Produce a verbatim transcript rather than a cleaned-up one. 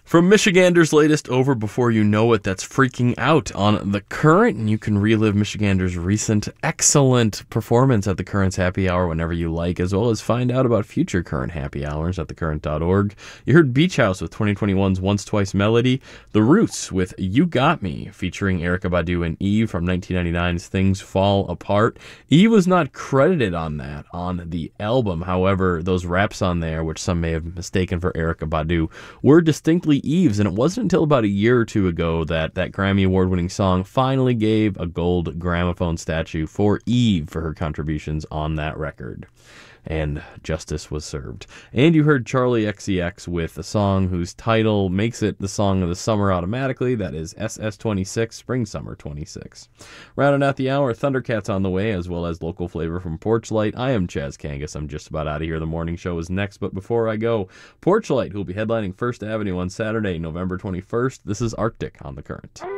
From Michigander's latest Over Before You Know It, that's Freaking Out on The Current, and you can relive Michigander's recent excellent performance at the Current's Happy Hour whenever you like, as well as find out about future Current Happy Hours at the current dot org. You heard Beach House with twenty twenty-one's Once Twice Melody, The Roots with You Got Me, featuring Erykah Badu and Eve from nineteen ninety-nine's Things Fall Apart. Eve was not credited on that, on the album. However, those raps on there, which some may have mistaken for Erykah Badu, were distinctly Eve's, and it wasn't until about a year or two ago that that Grammy Award-winning song finally gave a gold gramophone statue for Eve for her contributions on that record. And justice was served. And you heard Charlie X C X with a song whose title makes it the song of the summer automatically. That is S S twenty-six, Spring Summer twenty-six. Rounding out the hour, Thundercats on the way, as well as local flavor from Porchlight. I am Chaz Kangas. I'm just about out of here. The morning show is next, but before I go, Porchlight, who will be headlining First Avenue on Saturday, November twenty-first. This is Arctic on The Current.